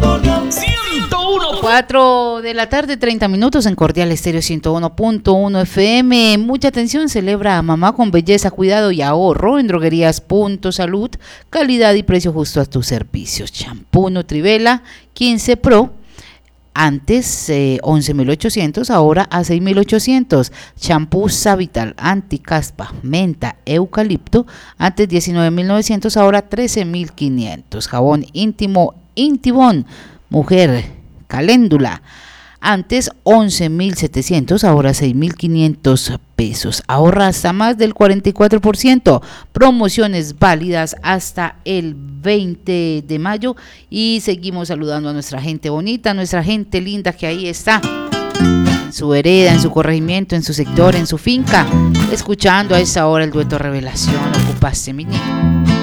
4 de la tarde, 30 minutos en Cordial Estéreo 101.1 FM. Mucha atención, celebra a mamá con belleza, cuidado y ahorro en Droguerías Punto Salud. Calidad y precio justo a tus servicios. Champú Nutrivela 15 Pro. Antes 11.800, ahora a 6.800. Champú Savital, anticaspa, menta, eucalipto. Antes 19.900, ahora 13.500. Jabón íntimo Intibón, mujer, caléndula. Antes 11.700, ahora 6.500 pesos. Ahorra hasta más del 44%. Promociones válidas hasta el 20 de mayo. Y seguimos saludando a nuestra gente bonita, nuestra gente linda que ahí está. En su vereda, en su corregimiento, en su sector, en su finca. Escuchando a esta hora el dueto Revelación. Ocupaste mi niño.